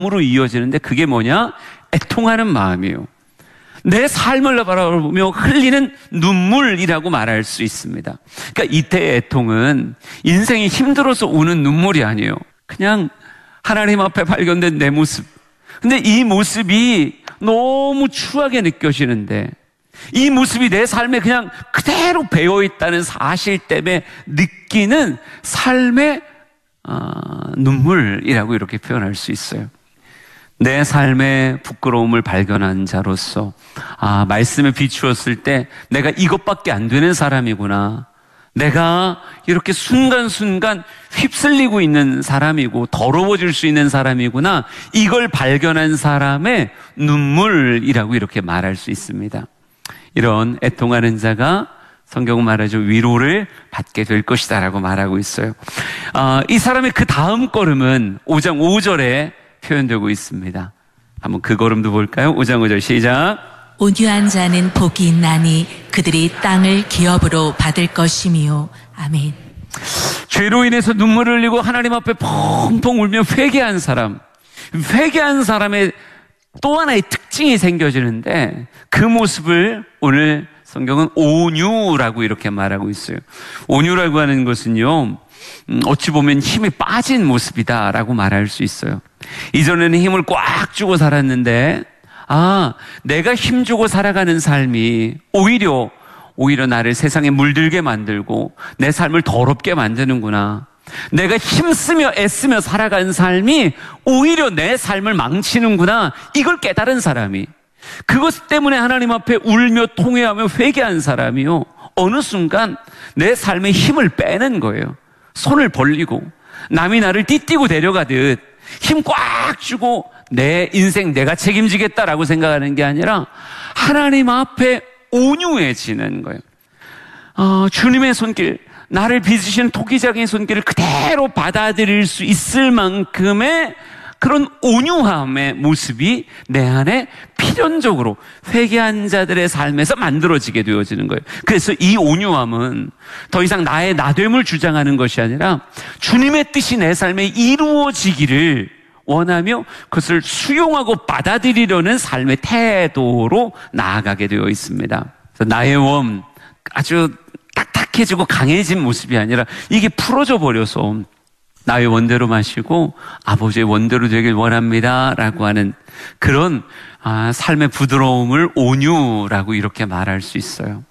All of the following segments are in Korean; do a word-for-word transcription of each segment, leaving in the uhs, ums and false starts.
으로 이어지는데 그게 뭐냐? 애통하는 마음이에요. 내 삶을 바라보며 흘리는 눈물이라고 말할 수 있습니다. 그러니까 이때의 애통은 인생이 힘들어서 우는 눈물이 아니에요. 그냥 하나님 앞에 발견된 내 모습. 근데 이 모습이 너무 추하게 느껴지는데 이 모습이 내 삶에 그냥 그대로 배어있다는 사실 때문에 느끼는 삶의 어, 눈물이라고 이렇게 표현할 수 있어요. 내 삶의 부끄러움을 발견한 자로서 아, 말씀에 비추었을 때 내가 이것밖에 안 되는 사람이구나. 내가 이렇게 순간순간 휩쓸리고 있는 사람이고 더러워질 수 있는 사람이구나. 이걸 발견한 사람의 눈물이라고 이렇게 말할 수 있습니다. 이런 애통하는 자가 성경은 말하죠. 위로를 받게 될 것이다 라고 말하고 있어요. 아, 이 사람의 그 다음 걸음은 오 장 오 절에 표현되고 있습니다. 한번 그 걸음도 볼까요? 오 장 오 절 시작. 온유한 자는 복이 있나니 그들이 땅을 기업으로 받을 것이미요. 아멘. 죄로 인해서 눈물을 흘리고 하나님 앞에 펑펑 울며 회개한 사람, 회개한 사람의 또 하나의 특징이 생겨지는데 그 모습을 오늘 성경은 온유라고 이렇게 말하고 있어요. 온유라고 하는 것은요, 어찌 보면 힘이 빠진 모습이다라고 말할 수 있어요. 이전에는 힘을 꽉 주고 살았는데 아, 내가 힘주고 살아가는 삶이 오히려 오히려 나를 세상에 물들게 만들고 내 삶을 더럽게 만드는구나. 내가 힘쓰며 애쓰며 살아가는 삶이 오히려 내 삶을 망치는구나. 이걸 깨달은 사람이, 그것 때문에 하나님 앞에 울며 통회하며 회개한 사람이요, 어느 순간 내 삶의 힘을 빼는 거예요. 손을 벌리고 남이 나를 띠띠고 데려가듯 힘 꽉 주고 내 인생 내가 책임지겠다라고 생각하는 게 아니라 하나님 앞에 온유해지는 거예요. 어, 주님의 손길, 나를 빚으시는 토기장의 손길을 그대로 받아들일 수 있을 만큼의 그런 온유함의 모습이 내 안에 필연적으로 회개한 자들의 삶에서 만들어지게 되어지는 거예요. 그래서 이 온유함은 더 이상 나의 나됨을 주장하는 것이 아니라 주님의 뜻이 내 삶에 이루어지기를 원하며 그것을 수용하고 받아들이려는 삶의 태도로 나아가게 되어 있습니다. 그래서 나의 원, 아주 딱딱해지고 강해진 모습이 아니라 이게 풀어져 버려서 나의 원대로 마시고 아버지의 원대로 되길 원합니다 라고 하는 그런 아, 삶의 부드러움을 온유라고 이렇게 말할 수 있어요.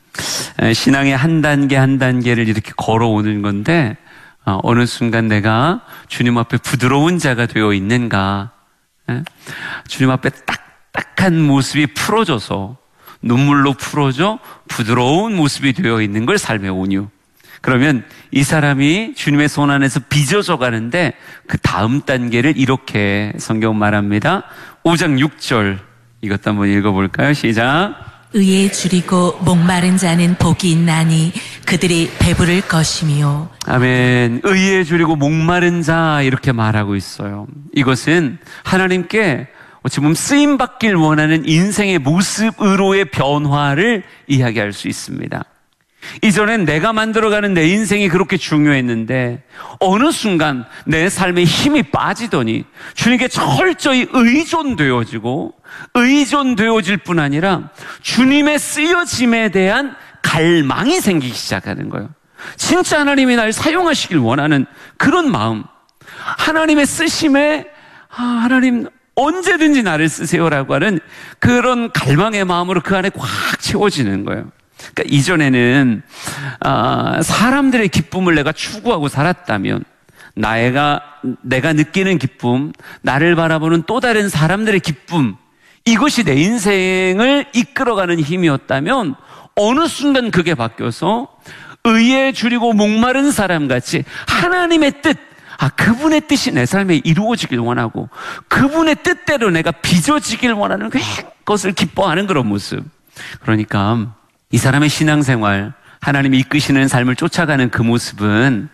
신앙의 한 단계 한 단계를 이렇게 걸어오는 건데 어, 어느 순간 내가 주님 앞에 부드러운 자가 되어 있는가, 에? 주님 앞에 딱딱한 모습이 풀어져서 눈물로 풀어져 부드러운 모습이 되어 있는 걸 삶의 온유. 그러면 이 사람이 주님의 손 안에서 빚어져 가는데 그 다음 단계를 이렇게 성경 말합니다. 오 장 육 절 이것도 한번 읽어볼까요? 시작. 의에 줄이고 목마른 자는 복이 있나니 그들이 배부를 것이미요. 아멘. 의에 줄이고 목마른 자 이렇게 말하고 있어요. 이것은 하나님께 어찌 보면 쓰임받길 원하는 인생의 모습으로의 변화를 이야기할 수 있습니다. 이전엔 내가 만들어가는 내 인생이 그렇게 중요했는데 어느 순간 내 삶에 힘이 빠지더니 주님께 철저히 의존되어지고 의존되어질 뿐 아니라 주님의 쓰여짐에 대한 갈망이 생기기 시작하는 거예요. 진짜 하나님이 날 사용하시길 원하는 그런 마음, 하나님의 쓰심에 아, 하나님 언제든지 나를 쓰세요라고 하는 그런 갈망의 마음으로 그 안에 꽉 채워지는 거예요. 그러니까 이전에는 아, 사람들의 기쁨을 내가 추구하고 살았다면 나가 내가 느끼는 기쁨, 나를 바라보는 또 다른 사람들의 기쁨, 이것이 내 인생을 이끌어가는 힘이었다면 어느 순간 그게 바뀌어서 의에 줄이고 목마른 사람같이 하나님의 뜻, 아, 그분의 뜻이 내 삶에 이루어지길 원하고 그분의 뜻대로 내가 빚어지길 원하는 그것을 기뻐하는 그런 모습. 그러니까 이 사람의 신앙생활, 하나님이 이끄시는 삶을 쫓아가는 그 모습은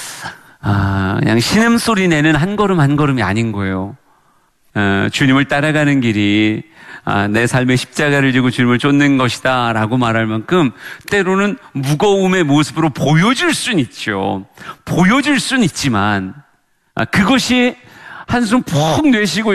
아, 그냥 신음소리 내는 한 걸음 한 걸음이 아닌 거예요. 어, 주님을 따라가는 길이 아, 내 삶의 십자가를 지고 주님을 쫓는 것이다 라고 말할 만큼 때로는 무거움의 모습으로 보여질 수는 있죠. 보여질 수는 있지만 아, 그것이 한숨 푹 내쉬고